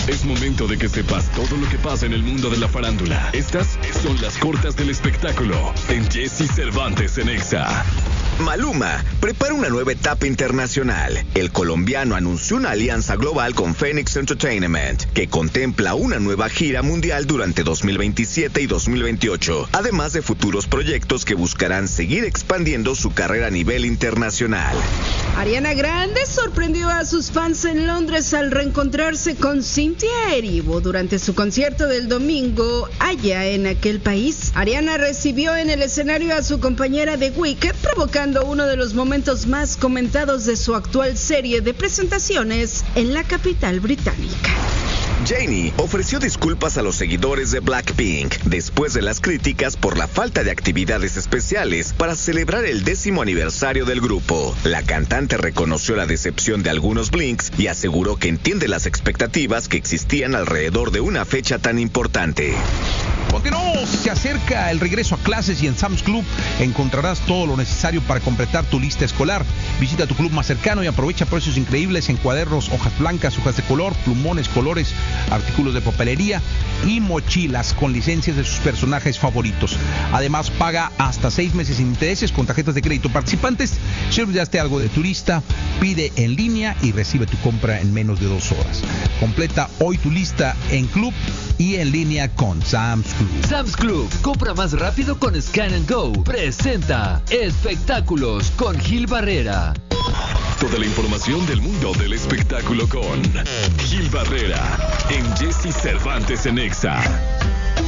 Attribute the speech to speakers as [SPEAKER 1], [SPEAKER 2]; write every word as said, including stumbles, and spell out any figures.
[SPEAKER 1] Es momento de que sepas todo lo que pasa en el mundo de la farándula. Estas son las cortas del espectáculo en Jesse Cervantes en Exa.
[SPEAKER 2] Maluma prepara una nueva etapa internacional. El colombiano anunció una alianza global con Phoenix Entertainment, que contempla una nueva gira mundial durante dos mil veintisiete y dos mil veintiocho, además de futuros proyectos que buscarán seguir expandiendo su carrera a nivel internacional.
[SPEAKER 3] Ariana Grande sorprendió a sus fans en Londres al reencontrarse con Cynthia Erivo durante su concierto del domingo allá en aquel país. Ariana recibió en el escenario a su compañera The Weeknd, provocando uno de los momentos más comentados de su actual serie de presentaciones en la capital británica.
[SPEAKER 2] Janie ofreció disculpas a los seguidores de Blackpink después de las críticas por la falta de actividades especiales para celebrar el décimo aniversario del grupo. La cantante reconoció la decepción de algunos Blinks y aseguró que entiende las expectativas que existían alrededor de una fecha tan importante.
[SPEAKER 4] Continuamos, se acerca el regreso a clases y en Sam's Club encontrarás todo lo necesario para completar tu lista escolar. Visita tu club más cercano y aprovecha precios increíbles en cuadernos, hojas blancas, hojas de color, plumones, colores, artículos de papelería y mochilas con licencias de sus personajes favoritos. Además, paga hasta seis meses sin intereses con tarjetas de crédito participantes. Si olvidaste algo de tu lista, pide en línea y recibe tu compra en menos de dos horas. Completa hoy tu lista en club y en línea con Sam's Club.
[SPEAKER 5] Sam's Club, compra más rápido con Scan and Go. Presenta Espectáculos con Gil Barrera.
[SPEAKER 1] Toda la información del mundo del espectáculo con Gil Barrera en Jesse Cervantes en Exa.